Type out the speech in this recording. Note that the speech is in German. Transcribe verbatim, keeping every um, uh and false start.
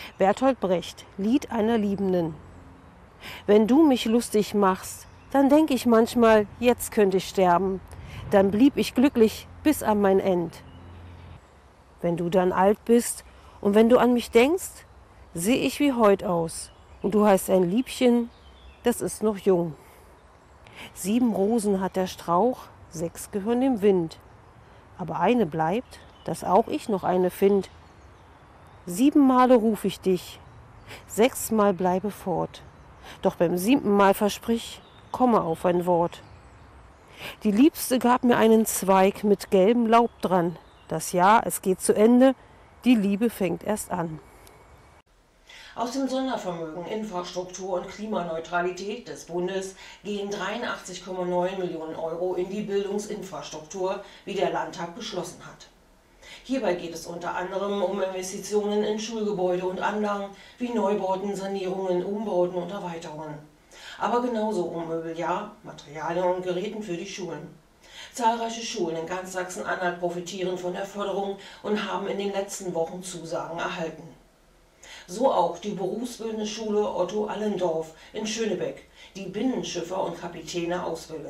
Bertolt Brecht, Lied einer Liebenden. Wenn du mich lustig machst, dann denk ich manchmal, jetzt könnte ich sterben. Dann blieb ich glücklich bis an mein End. Wenn du dann alt bist und wenn du an mich denkst, seh ich wie heut aus. Und du heißt ein Liebchen, das ist noch jung. Sieben Rosen hat der Strauch, sechs gehören dem Wind. Aber eine bleibt, dass auch ich noch eine find. Sieben Male ruf ich dich, sechsmal bleibe fort. Doch beim siebten Mal versprich, komme auf ein Wort. Die Liebste gab mir einen Zweig mit gelbem Laub dran. Das Jahr, es geht zu Ende, die Liebe fängt erst an. Aus dem Sondervermögen Infrastruktur und Klimaneutralität des Bundes gehen dreiundachtzig Komma neun Millionen Euro in die Bildungsinfrastruktur, wie der Landtag beschlossen hat. Hierbei geht es unter anderem um Investitionen in Schulgebäude und Anlagen wie Neubauten, Sanierungen, Umbauten und Erweiterungen. Aber genauso um Mobiliar, Materialien und Geräten für die Schulen. Zahlreiche Schulen in ganz Sachsen-Anhalt profitieren von der Förderung und haben in den letzten Wochen Zusagen erhalten. So auch die berufsbildende Schule Otto Allendorf in Schönebeck, die Binnenschiffer und Kapitäne ausbildet.